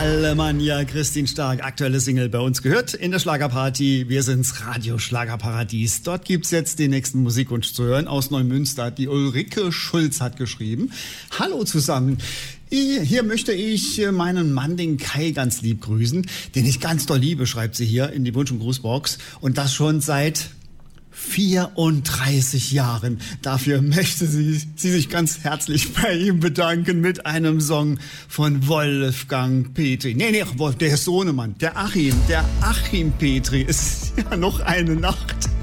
Alemannia, Christine Stark, aktuelle Single bei uns gehört in der Schlagerparty. Wir sind's, Radio Schlagerparadies. Dort gibt's jetzt den nächsten Musikwunsch zu hören aus Neumünster. Die Ulrike Schulz hat geschrieben. Hallo zusammen. Hier möchte ich meinen Mann, den Kai, ganz lieb grüßen, den ich ganz doll liebe, schreibt sie hier in die Wunsch- und Grußbox. Und das schon seit 34 Jahren. Dafür möchte sie sich ganz herzlich bei ihm bedanken mit einem Song von Wolfgang Petri. Nee, der Sohnemann, der Achim Petri ist ja noch eine Nacht.